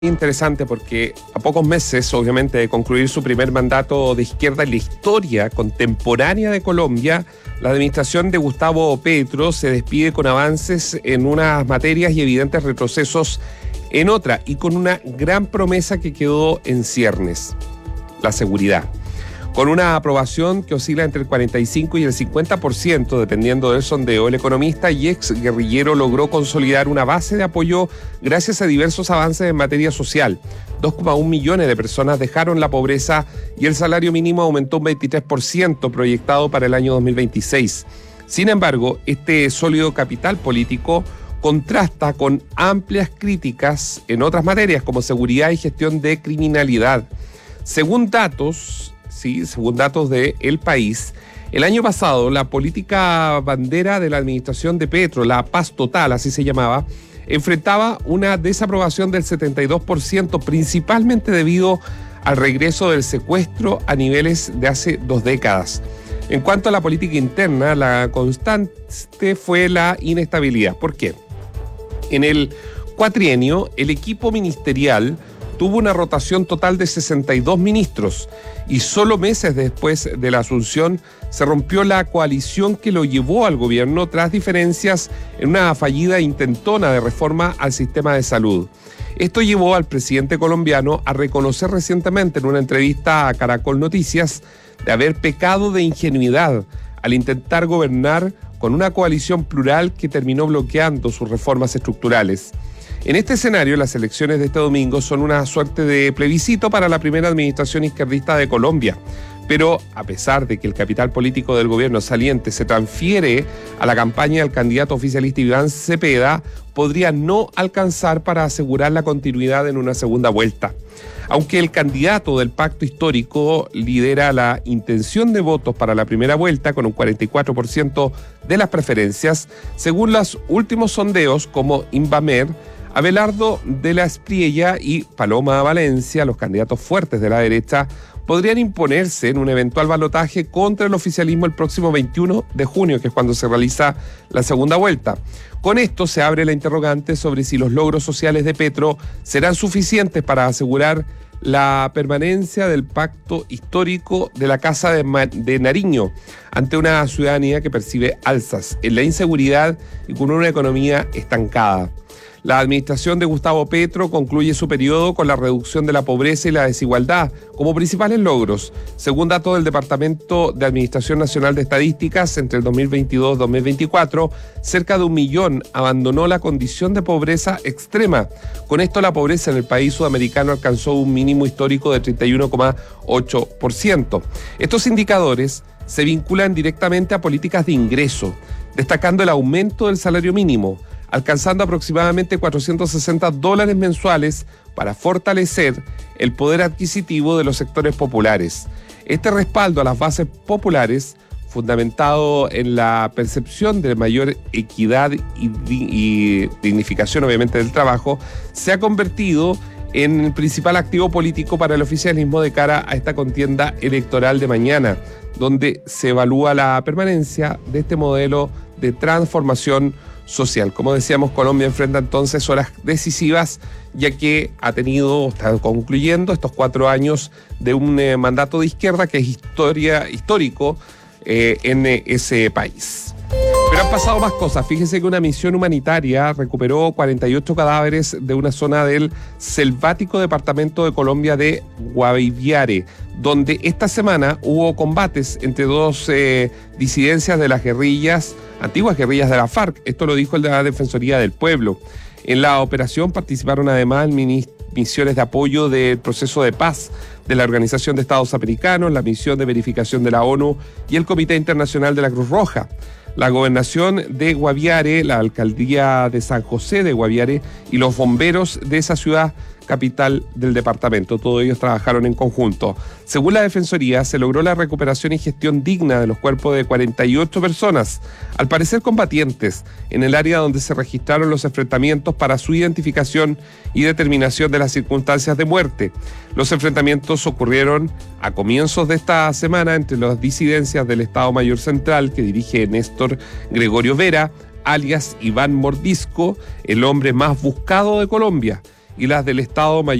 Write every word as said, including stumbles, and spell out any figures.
Interesante porque a pocos meses, obviamente, de concluir su primer mandato de izquierda en la historia contemporánea de Colombia, la administración de Gustavo Petro se despide con avances en unas materias y evidentes retrocesos en otra, y con una gran promesa que quedó en ciernes: la seguridad. Con una aprobación que oscila entre el cuarenta y cinco y el cincuenta por ciento, dependiendo del sondeo, el economista y ex guerrillero logró consolidar una base de apoyo gracias a diversos avances en materia social. dos coma uno millones de personas dejaron la pobreza y el salario mínimo aumentó un veintitrés por ciento proyectado para el año dos mil veintiséis. Sin embargo, este sólido capital político contrasta con amplias críticas en otras materias como seguridad y gestión de criminalidad. Según datos... Sí, según datos de El País, el año pasado la política bandera de la administración de Petro, la paz total, así se llamaba, enfrentaba una desaprobación del setenta y dos por ciento, principalmente debido al regreso del secuestro a niveles de hace dos décadas. En cuanto a la política interna, la constante fue la inestabilidad. ¿Por qué? En el cuatrienio, el equipo ministerial tuvo una rotación total de sesenta y dos ministros, y solo meses después de la asunción se rompió la coalición que lo llevó al gobierno tras diferencias en una fallida intentona de reforma al sistema de salud. Esto llevó al presidente colombiano a reconocer recientemente en una entrevista a Caracol Noticias de haber pecado de ingenuidad al intentar gobernar con una coalición plural que terminó bloqueando sus reformas estructurales. En este escenario, las elecciones de este domingo son una suerte de plebiscito para la primera administración izquierdista de Colombia. Pero a pesar de que el capital político del gobierno saliente se transfiere a la campaña del candidato oficialista Iván Cepeda, podría no alcanzar para asegurar la continuidad en una segunda vuelta. Aunque el candidato del pacto histórico lidera la intención de votos para la primera vuelta con un cuarenta y cuatro por ciento de las preferencias, según los últimos sondeos como Invamer, Abelardo de la Espriella y Paloma Valencia, los candidatos fuertes de la derecha, podrían imponerse en un eventual balotaje contra el oficialismo el próximo veintiuno de junio, que es cuando se realiza la segunda vuelta. Con esto se abre la interrogante sobre si los logros sociales de Petro serán suficientes para asegurar la permanencia del pacto histórico de la Casa de, Ma- de Nariño ante una ciudadanía que percibe alzas en la inseguridad y con una economía estancada. La administración de Gustavo Petro concluye su periodo con la reducción de la pobreza y la desigualdad como principales logros. Según datos del Departamento de Administración Nacional de Estadísticas, entre el dos mil veintidós y dos mil veinticuatro, cerca de un millón abandonó la condición de pobreza extrema. Con esto, la pobreza en el país sudamericano alcanzó un mínimo histórico de treinta y uno coma ocho por ciento. Estos indicadores se vinculan directamente a políticas de ingreso, destacando el aumento del salario mínimo, alcanzando aproximadamente cuatrocientos sesenta dólares mensuales para fortalecer el poder adquisitivo de los sectores populares. Este respaldo a las bases populares, fundamentado en la percepción de mayor equidad y, y dignificación, obviamente, del trabajo, se ha convertido en el principal activo político para el oficialismo de cara a esta contienda electoral de mañana, donde se evalúa la permanencia de este modelo de transformación social. Como decíamos, Colombia enfrenta entonces horas decisivas, ya que ha tenido, está concluyendo estos cuatro años de un eh, mandato de izquierda que es historia, histórico eh, en eh, ese país. Pero han pasado más cosas. Fíjense que una misión humanitaria recuperó cuarenta y ocho cadáveres de una zona del selvático departamento de Colombia de Guaviare, donde esta semana hubo combates entre dos eh, disidencias de las guerrillas, antiguas guerrillas de la FARC. Esto lo dijo el de la Defensoría del Pueblo. En la operación participaron además misiones de apoyo del proceso de paz de la Organización de Estados Americanos, la misión de verificación de la ONU y el Comité Internacional de la Cruz Roja. La gobernación de Guaviare, la alcaldía de San José de Guaviare y los bomberos de esa ciudad capital del departamento. Todos ellos trabajaron en conjunto. Según la Defensoría, se logró la recuperación y gestión digna de los cuerpos de cuarenta y ocho personas, al parecer combatientes, en el área donde se registraron los enfrentamientos para su identificación y determinación de las circunstancias de muerte. Los enfrentamientos ocurrieron a comienzos de esta semana entre las disidencias del Estado Mayor Central, que dirige Néstor Gregorio Vera, alias Iván Mordisco, el hombre más buscado de Colombia, y las del Estado Mayor